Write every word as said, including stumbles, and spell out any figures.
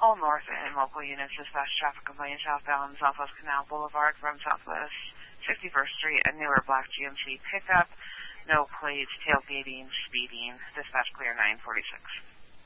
All north and local units dispatch traffic complaints southbound Southwest Canal Boulevard from Southwest sixty-first Street, a newer black G M C pickup. No plates, tailgating, speeding. Dispatch clear nine forty-six.